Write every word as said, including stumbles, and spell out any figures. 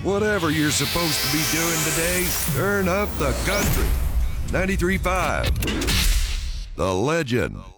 Whatever you're supposed to be doing today, turn up the country. ninety-three point five. The Legend.